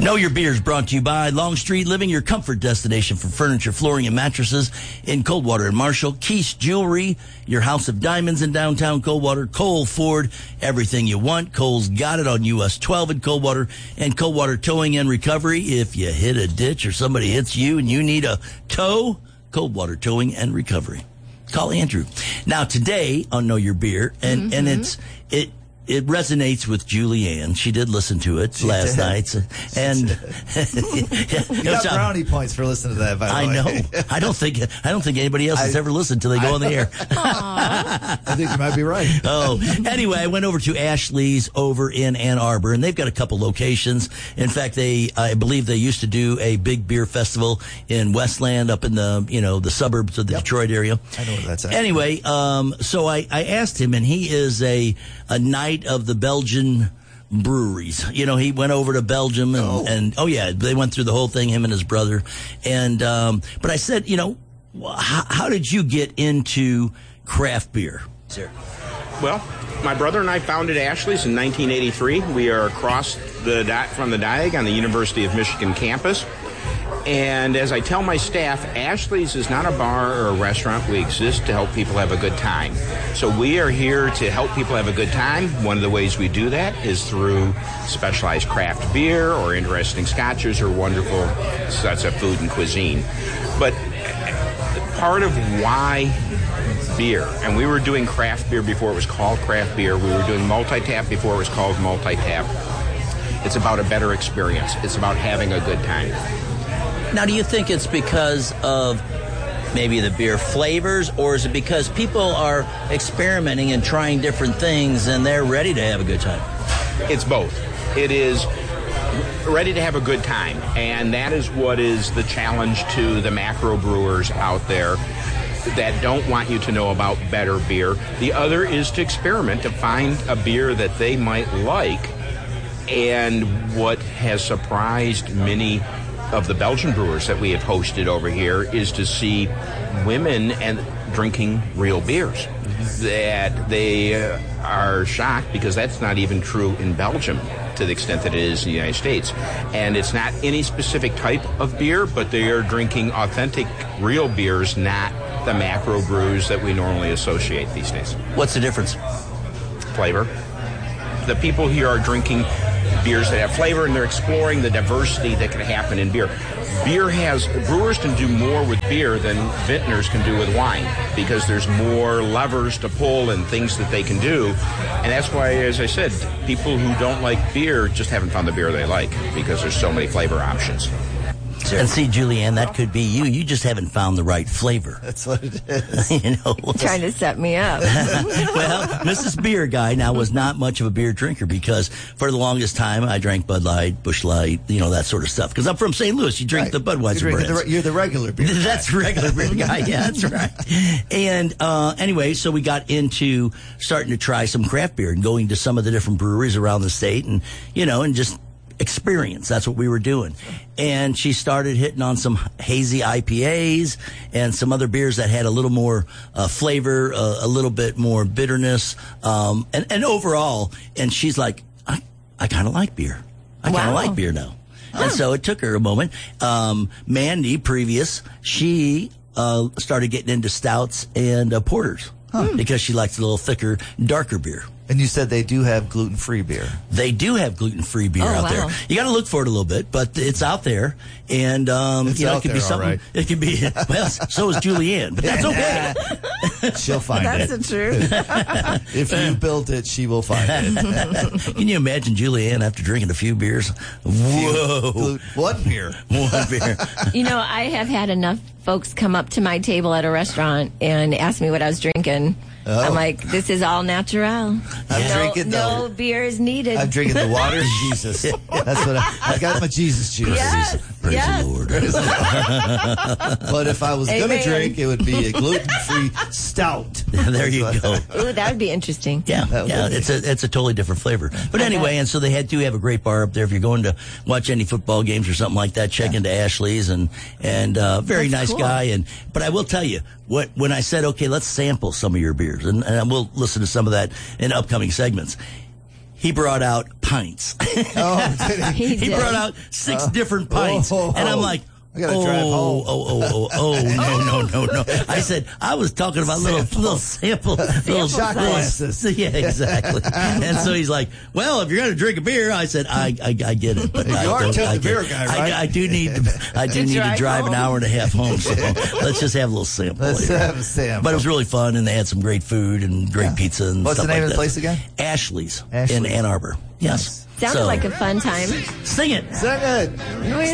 Know Your Beer is brought to you by Longstreet Living, your comfort destination for furniture, flooring, and mattresses in Coldwater and Marshall. Keith's Jewelry, your house of diamonds in downtown Coldwater. Cole Ford, everything you want. Cole's got it on US 12 in Coldwater. And Coldwater Towing and Recovery. If you hit a ditch or somebody hits you and you need a tow, Coldwater Towing and Recovery. Call Andrew. Now today on Know Your Beer, and it resonates with Julianne. She did listen to it last night. And you got brownie points for listening to that, by the way. I know. I don't think anybody else has ever listened till they go on the air. I think you might be right. Anyway, I went over to Ashley's over in Ann Arbor, and they've got a couple locations. In fact, I believe they used to do a big beer festival in Westland, up in the suburbs of the Detroit area. I know where that's at. Anyway, so I asked him, and he is a knight of the Belgian breweries. He went over to Belgium they went through the whole thing, him and his brother. And but I said, how did you get into craft beer? Sir. Well, my brother and I founded Ashley's in 1983. We are across from the Diag on the University of Michigan campus. And as I tell my staff, Ashley's is not a bar or a restaurant. We exist to help people have a good time. So we are here to help people have a good time. One of the ways we do that is through specialized craft beer or interesting scotches or wonderful sets of food and cuisine. But part of why beer, and we were doing craft beer before it was called craft beer. We were doing multi-tap before it was called multi-tap. It's about a better experience. It's about having a good time. Now, do you think it's because of maybe the beer flavors, or is it because people are experimenting and trying different things and they're ready to have a good time? It's both. It is ready to have a good time, and that is what is the challenge to the macro brewers out there that don't want you to know about better beer. The other is to experiment, to find a beer that they might like. And what has surprised many of the Belgian brewers that we have hosted over here is to see women and drinking real beers. That they are shocked, because that's not even true in Belgium to the extent that it is in the United States. And it's not any specific type of beer, but they are drinking authentic real beers, not the macro brews that we normally associate these days. What's the difference? Flavor. The people here are drinking beers that have flavor, and they're exploring the diversity that can happen in beer. Brewers can do more with beer than vintners can do with wine, because there's more levers to pull and things that they can do. And that's why, as I said, people who don't like beer just haven't found the beer they like, because there's so many flavor options. And see, Julianne, that could be you. You just haven't found the right flavor. That's what it is. Trying to set me up. Well, Mrs. Beer Guy now was not much of a beer drinker, because for the longest time I drank Bud Light, Busch Light, that sort of stuff. Because I'm from St. Louis. You drink the Budweiser brands. You're the regular beer guy. That's regular beer guy. Yeah, that's right. And anyway, so we got into starting to try some craft beer and going to some of the different breweries around the state, and and just experience. That's what we were doing. And she started hitting on some hazy IPAs and some other beers that had a little more flavor, a little bit more bitterness, and overall. And she's like, I kind of like beer. I kind of like beer now. And so it took her a moment. Mandy, she started getting into stouts and porters because she likes a little thicker, darker beer. And you said they do have gluten-free beer. They do have gluten-free beer out there. You got to look for it a little bit, but it's out there. And, it could be something. Right. It could be, well, so is Julianne, but that's okay. She'll find it. That's the truth. If you built it, she will find it. Can you imagine Julianne after drinking a few beers? Whoa. One beer. One beer. I have had enough folks come up to my table at a restaurant and ask me what I was drinking. Oh. I'm like, this is all natural. No beer is needed. I'm drinking the water of Jesus. That's what I got, my Jesus juice. Yes. Praise the Lord. But if I was going to drink, it would be a gluten-free stout. There you go. Ooh, that would be interesting. Yeah. It's a totally different flavor. But anyway, and so they do have a great bar up there. If you're going to watch any football games or something like that, check into Ashley's, and very nice guy. But I will tell you, when I said, okay, let's sample some of your beers, and we'll listen to some of that in upcoming segments. he brought out pints. Oh, he brought out 6 different pints. And I'm like, I gotta drive home. No. I said, I was talking about little sample. Little shot glasses. Yeah, exactly. And so he's like, well, if you're going to drink a beer, I said, I get it. But you are the beer guy, right? I do need to drive an hour and a half home. So let's just have a little sample. Let's have a sample. But it was really fun, and they had some great food and great pizza and What's stuff the name like of the that. place again? Ashley's in Ann Arbor. Yes. Sounded like a fun time. Sing it. Sing it.